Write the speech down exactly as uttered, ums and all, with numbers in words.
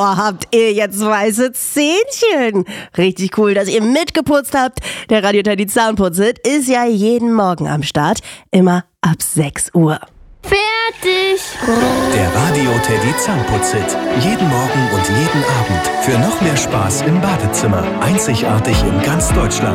Oh, habt ihr jetzt weiße Zähnchen? Richtig cool, dass ihr mitgeputzt habt. Der Radio Teddy Zahnputz-Hit ist ja jeden Morgen am Start, immer ab sechs Uhr. Fertig! Der Radio Teddy Zahnputz-Hit. Jeden Morgen und jeden Abend. Für noch mehr Spaß im Badezimmer. Einzigartig in ganz Deutschland.